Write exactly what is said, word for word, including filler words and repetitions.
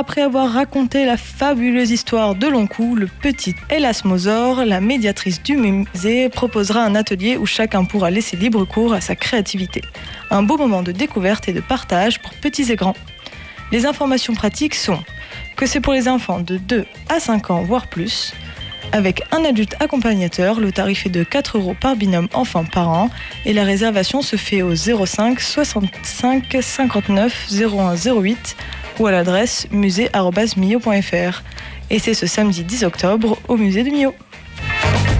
après avoir raconté la fabuleuse histoire de Loncoux, le petit Hélas Mozor, la médiatrice du musée proposera un atelier où chacun pourra laisser libre cours à sa créativité. Un beau moment de découverte et de partage pour petits et grands. Les informations pratiques sont que c'est pour les enfants de deux à cinq ans, voire plus. Avec un adulte accompagnateur, le tarif est de quatre euros par binôme enfant par an et la réservation se fait au zéro cinq soixante-cinq cinquante-neuf zéro un zéro huit ou à l'adresse musée arobase millau point f r. Et c'est ce samedi dix octobre au musée de Millau.